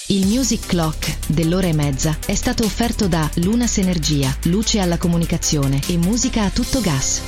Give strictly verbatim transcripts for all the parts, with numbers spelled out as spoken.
Il Music Clock dell'ora e mezza è stato offerto da Lunas Energia, luce alla comunicazione e musica a tutto gas.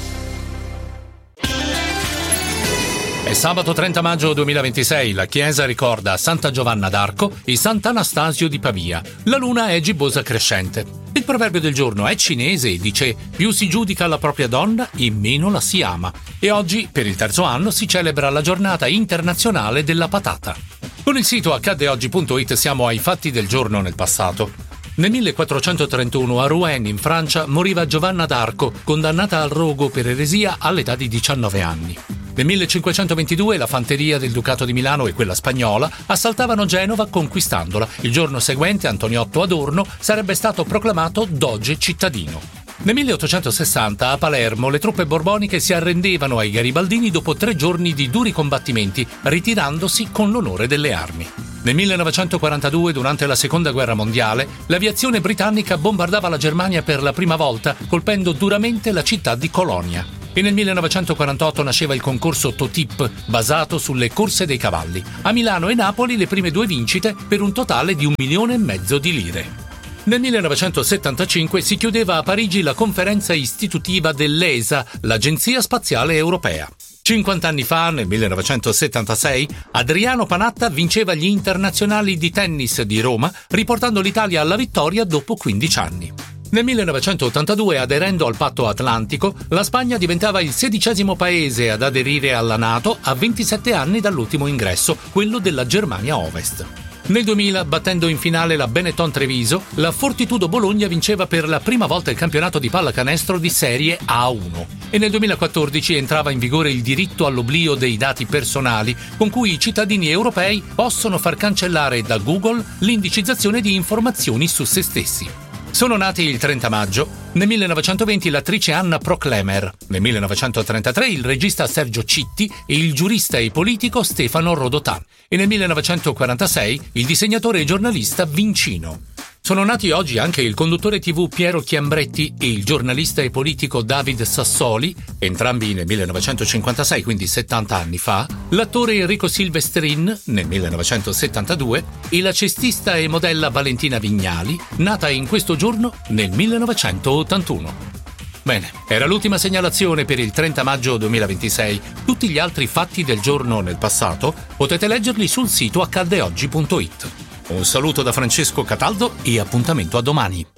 È sabato trenta maggio duemilaventisei, la chiesa ricorda Santa Giovanna d'Arco e Sant'Anastasio di Pavia. La luna è gibbosa crescente. Il proverbio del giorno è cinese e dice: più si giudica la propria donna e meno la si ama. E oggi, per il terzo anno, si celebra la giornata internazionale della patata. Con il sito accadde oggi punto it siamo ai fatti del giorno nel passato. Nel millequattrocentotrentuno a Rouen, in Francia, moriva Giovanna d'Arco, condannata al rogo per eresia all'età di diciannove anni. Nel millecinquecentoventidue la fanteria del Ducato di Milano e quella spagnola assaltavano Genova conquistandola. Il giorno seguente Antoniotto Adorno sarebbe stato proclamato doge cittadino. Nel milleottocentosessanta a Palermo le truppe borboniche si arrendevano ai garibaldini dopo tre giorni di duri combattimenti, ritirandosi con l'onore delle armi. Nel millenovecentoquarantadue, durante la Seconda Guerra Mondiale, l'aviazione britannica bombardava la Germania per la prima volta, colpendo duramente la città di Colonia. E nel millenovecentoquarantotto nasceva il concorso Totip, basato sulle corse dei cavalli. A Milano e Napoli le prime due vincite per un totale di un milione e mezzo di lire. Nel millenovecentosettantacinque si chiudeva a Parigi la conferenza istitutiva dell'E S A, l'Agenzia Spaziale Europea. cinquanta anni fa, nel millenovecentosettantasei, Adriano Panatta vinceva gli internazionali di tennis di Roma, riportando l'Italia alla vittoria dopo quindici anni. Nel millenovecentottantadue, aderendo al Patto Atlantico, la Spagna diventava il sedicesimo paese ad aderire alla NATO a ventisette anni dall'ultimo ingresso, quello della Germania Ovest. Nel duemila, battendo in finale la Benetton Treviso, la Fortitudo Bologna vinceva per la prima volta il campionato di pallacanestro di Serie A uno. E nel duemilaquattordici entrava in vigore il diritto all'oblio dei dati personali, con cui i cittadini europei possono far cancellare da Google l'indicizzazione di informazioni su se stessi. Sono nati il trenta maggio, nel millenovecentoventi l'attrice Anna Proclemer, nel millenovecentotrentatré il regista Sergio Citti e il giurista e politico Stefano Rodotà e nel millenovecentoquarantasei il disegnatore e giornalista Vincino. Sono nati oggi anche il conduttore tivù Piero Chiambretti e il giornalista e politico David Sassoli, entrambi nel millenovecentocinquantasei, quindi settanta anni fa, l'attore Enrico Silvestrin nel millenovecentosettantadue e la cestista e modella Valentina Vignali, nata in questo giorno nel millenovecentottantuno. Bene, era l'ultima segnalazione per il trenta maggio duemilaventisei. Tutti gli altri fatti del giorno nel passato potete leggerli sul sito accadde oggi punto it. Un saluto da Francesco Cataldo e appuntamento a domani.